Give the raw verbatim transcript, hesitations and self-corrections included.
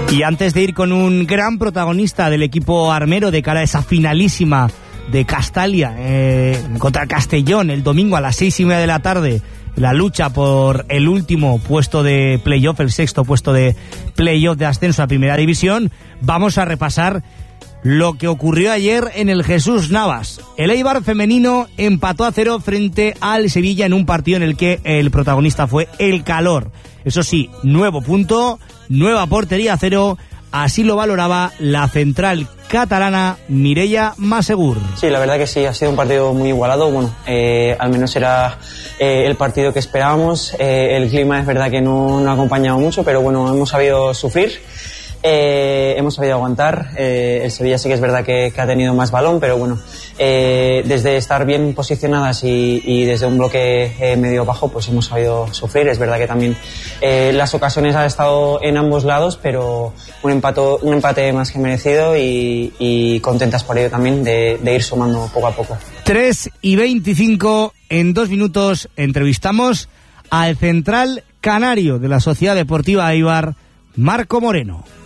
Y antes de ir con un gran protagonista del equipo armero de cara a esa finalísima de Castalia eh, contra Castellón el domingo a las seis y media de la tarde, la lucha por el último puesto de playoff, el sexto puesto de playoff de ascenso a Primera División, vamos a repasar lo que ocurrió ayer en el Jesús Navas. El Eibar femenino empató a cero frente al Sevilla en un partido en el que el protagonista fue el calor. Eso sí, nuevo punto, nueva portería a cero, así lo valoraba la central catalana Mireia Masegur. Sí, la verdad que sí, ha sido un partido muy igualado. Bueno, eh, al menos era eh, el partido que esperábamos. Eh, el clima es verdad que no, no ha acompañado mucho, pero bueno, hemos sabido sufrir. Eh, hemos sabido aguantar. Eh, el Sevilla sí que es verdad que, que ha tenido más balón, pero bueno, eh, desde estar bien posicionadas y, y desde un bloque eh, medio bajo, pues hemos sabido sufrir. Es verdad que también eh, las ocasiones han estado en ambos lados, pero un empate, un empate más que merecido y, y contentas por ello también de, de ir sumando poco a poco. tres y veinticinco, en dos minutos entrevistamos al central canario de la Sociedad Deportiva Eibar, Marco Moreno.